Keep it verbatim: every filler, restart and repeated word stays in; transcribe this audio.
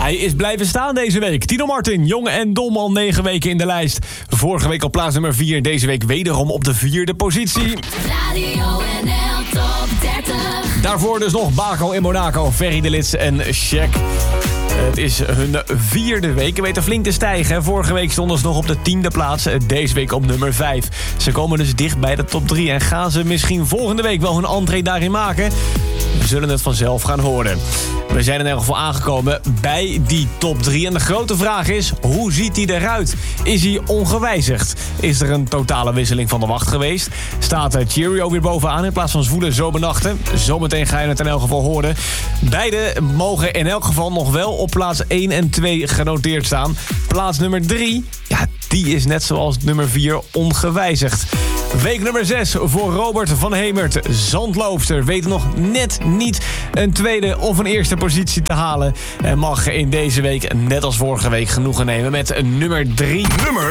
Hij is blijven staan deze week. Tino Martin, jong en dom, al negen weken in de lijst. Vorige week op plaats nummer vier. Deze week wederom op de vierde positie. Radio N L Top dertig. Daarvoor dus nog Baco in Monaco, Ferry de Lits en Shaq. Het is hun vierde week. Ze weten flink te stijgen. Vorige week stonden ze nog op de tiende plaats. Deze week op nummer vijf. Ze komen dus dicht bij de top drie. En gaan ze misschien volgende week wel hun entree daarin maken? We zullen het vanzelf gaan horen. We zijn in elk geval aangekomen bij die top drie. En de grote vraag is, hoe ziet hij eruit? Is hij ongewijzigd? Is er een totale wisseling van de wacht geweest? Staat Cheerio weer bovenaan in plaats van zwoele zomernachten? Zometeen ga je het in elk geval horen. Beide mogen in elk geval nog wel op plaats één en twee genoteerd staan. Plaats nummer drie, ja, die is net zoals nummer vier ongewijzigd. Week nummer zes voor Robert van Hemert. Zandloopster weet nog net niet een tweede of een eerste positie te halen. En mag in deze week, net als vorige week, genoegen nemen met nummer drie. Nummer